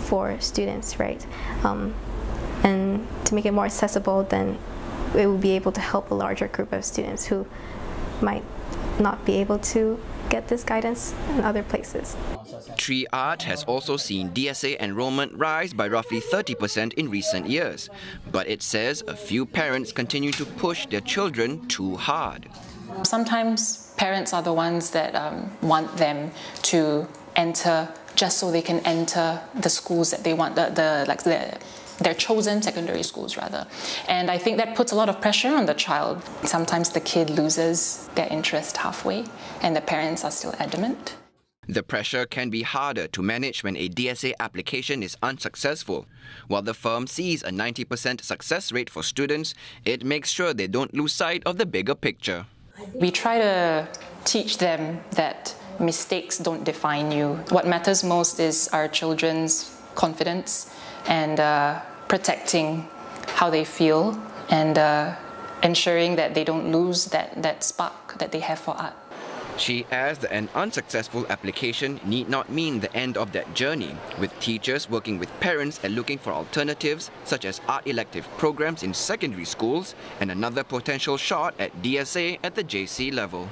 for students, right? And to make it more accessible, then it will be able to help a larger group of students who might not be able to get this guidance in other places. Tree Art has also seen DSA enrollment rise by roughly 30% in recent years, but it says a few parents continue to push their children too hard. Sometimes parents are the ones that want them to enter just so they can enter the schools that they want, their chosen secondary schools rather. And I think that puts a lot of pressure on the child. Sometimes the kid loses their interest halfway and the parents are still adamant. The pressure can be harder to manage when a DSA application is unsuccessful. While the firm sees a 90% success rate for students, it makes sure they don't lose sight of the bigger picture. We try to teach them that mistakes don't define you. What matters most is our children's confidence and protecting how they feel and ensuring that they don't lose that spark that they have for art. She adds that an unsuccessful application need not mean the end of that journey, with teachers working with parents and looking for alternatives such as art elective programs in secondary schools and another potential shot at DSA at the JC level.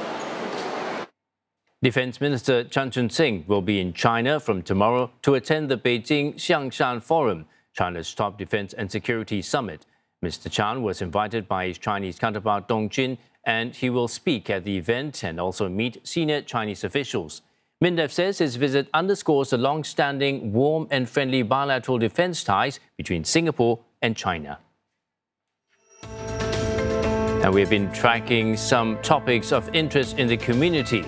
Defense Minister Chan Chun Sing will be in China from tomorrow to attend the Beijing Xiangshan Forum, China's top defense and security summit. Mr. Chan was invited by his Chinese counterpart Dong Jin, and he will speak at the event and also meet senior Chinese officials. MINDEF says his visit underscores the long-standing, warm and friendly bilateral defense ties between Singapore and China. And we've been tracking some topics of interest in the community.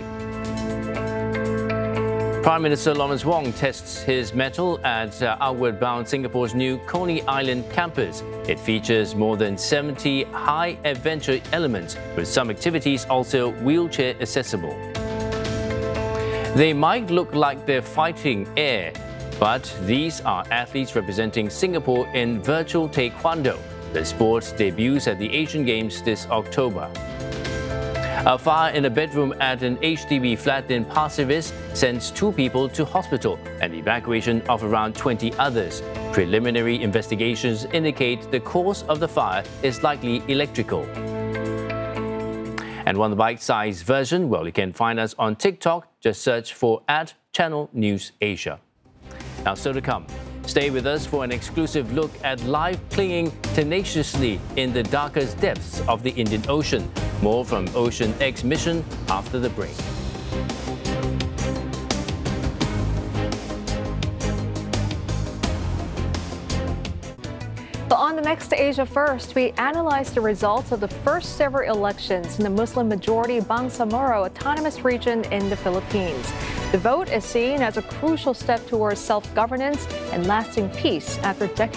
Prime Minister Lawrence Wong tests his mettle at Outward Bound Singapore's new Coney Island campus. It features more than 70 high-adventure elements, with some activities also wheelchair accessible. They might look like they're fighting air, but these are athletes representing Singapore in virtual taekwondo. The sport debuts at the Asian Games this October. A fire in a bedroom at an HDB flat in Pasir Ris sends 2 people to hospital and the evacuation of around 20 others. Preliminary investigations indicate the cause of the fire is likely electrical. And want the bite-sized version? Well, you can find us on TikTok. Just search for @ChannelNewsAsia. Now, still to come. Stay with us for an exclusive look at life clinging tenaciously in the darkest depths of the Indian Ocean. More from Ocean X mission after the break. But on the next Asia First, we analyze the results of the first ever elections in the Muslim-majority Bangsamoro Autonomous Region in the Philippines. The vote is seen as a crucial step towards self-governance and lasting peace after decades